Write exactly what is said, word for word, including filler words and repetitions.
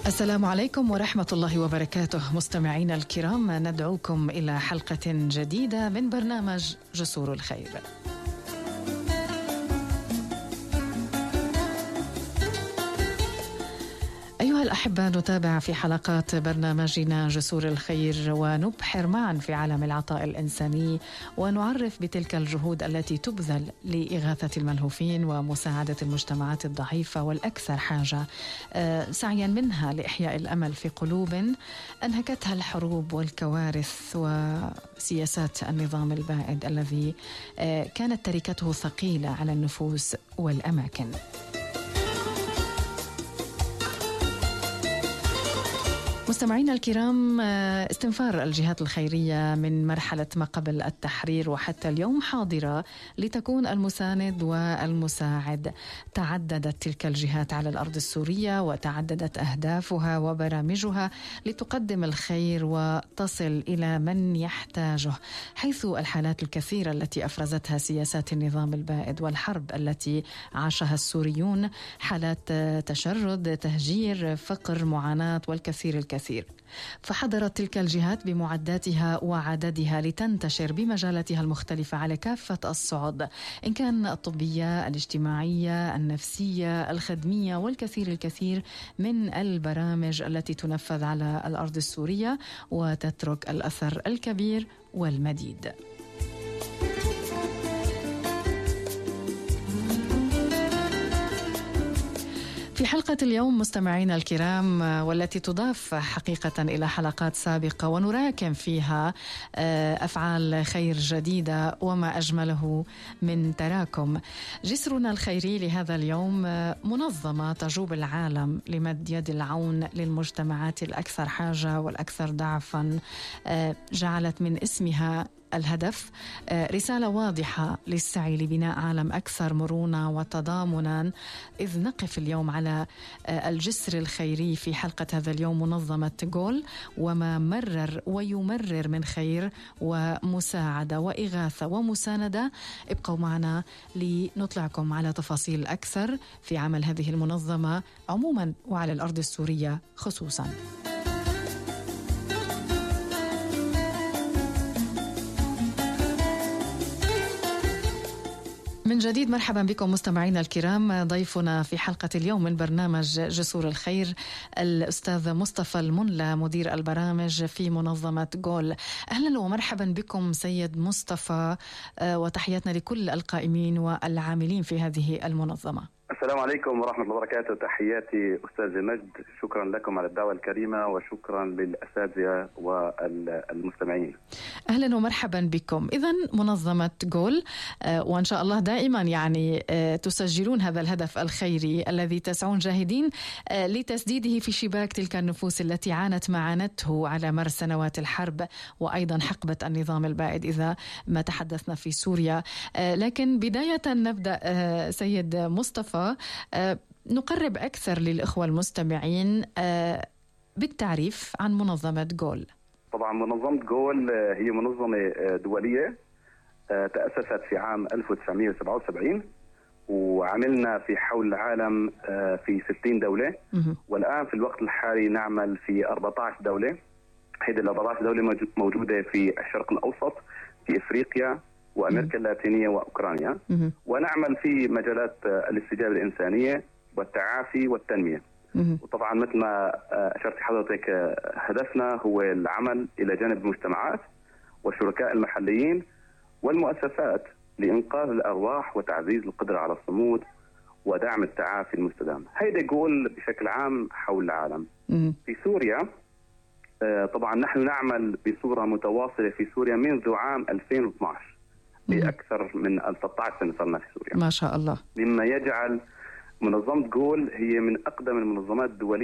السلام عليكم ورحمة الله وبركاته. مستمعينا الكرام، ندعوكم إلى حلقة جديدة من برنامج جسور الخير. أيها الأحبة، نتابع في حلقات برنامجنا جسور الخير ونبحر معا في عالم العطاء الإنساني، ونعرف بتلك الجهود التي تبذل لإغاثة الملهوفين ومساعدة المجتمعات الضعيفة والأكثر حاجة، سعيا منها لإحياء الأمل في قلوب أنهكتها الحروب والكوارث وسياسات النظام البائد الذي كانت تركته ثقيلة على النفوس والأماكن. مستمعينا الكرام، استنفار الجهات الخيرية من مرحلة ما قبل التحرير وحتى اليوم حاضرة لتكون المساند والمساعد. تعددت تلك الجهات على الأرض السورية وتعددت أهدافها وبرامجها لتقدم الخير وتصل إلى من يحتاجه، حيث الحالات الكثيرة التي أفرزتها سياسات النظام البائد والحرب التي عاشها السوريون، حالات تشرد، تهجير، فقر، معاناة والكثير الكثير. فحضرت تلك الجهات بمعداتها وعددها لتنتشر بمجالاتها المختلفة على كافة الصعد، إن كان الطبية، الاجتماعية، النفسية، الخدمية، والكثير الكثير من البرامج التي تنفذ على الأرض السورية وتترك الأثر الكبير والمديد. في حلقة اليوم مستمعينا الكرام، والتي تضاف حقيقة إلى حلقات سابقة ونراكم فيها أفعال خير جديدة وما أجمله من تراكم، جسرنا الخيري لهذا اليوم منظمة تجوب العالم لمد يد العون للمجتمعات الأكثر حاجة والأكثر ضعفا، جعلت من اسمها الهدف رسالة واضحة للسعي لبناء عالم أكثر مرونة وتضامنا. إذ نقف اليوم على الجسر الخيري في حلقة هذا اليوم منظمة جول وما مرر ويمرر من خير ومساعدة وإغاثة ومساندة. ابقوا معنا لنطلعكم على تفاصيل أكثر في عمل هذه المنظمة عموما وعلى الأرض السورية خصوصا. من جديد مرحبا بكم مستمعينا الكرام. ضيفنا في حلقة اليوم من برنامج جسور الخير الأستاذ مصطفى المنلى، مدير البرامج في منظمة جول. أهلا ومرحبا بكم سيد مصطفى، وتحياتنا لكل القائمين والعاملين في هذه المنظمة. السلام عليكم ورحمة الله وبركاته. تحياتي أستاذ مجد، شكرا لكم على الدعوة الكريمة وشكرا للأساتذة والمستمعين. أهلا ومرحبا بكم. إذن منظمة جول، وإن شاء الله دائما يعني تسجلون هذا الهدف الخيري الذي تسعون جاهدين لتسديده في شباك تلك النفوس التي عانت معاناته على مر سنوات الحرب وأيضا حقبة النظام البائد إذا ما تحدثنا في سوريا. لكن بداية نبدأ سيد مصطفى، نقرب أكثر للإخوة المستمعين بالتعريف عن منظمة جول. طبعا منظمة جول هي منظمة دولية تأسست في عام ألف وتسعمائة وسبعة وسبعين، وعملنا في حول العالم في ستين دولة، والآن في الوقت الحالي نعمل في أربعة عشر دولة. هذه ال أربعة عشر دولة موجودة في الشرق الأوسط، في إفريقيا وأمريكا اللاتينية وأوكرانيا، ونعمل في مجالات الاستجابة الإنسانية والتعافي والتنمية. وطبعا مثل ما أشرت حضرتك، هدفنا هو العمل إلى جانب المجتمعات والشركاء المحليين والمؤسسات لإنقاذ الأرواح وتعزيز القدرة على الصمود ودعم التعافي المستدام. هيدا يقول بشكل عام حول العالم. في سوريا طبعا نحن نعمل بصورة متواصلة في سوريا منذ عام ألفين واثني عشر، بأكثر من ستة عشر سنة صرنا في سوريا ما شاء الله، مما يجعل منظمة جول هي من أقدم المنظمات الدولية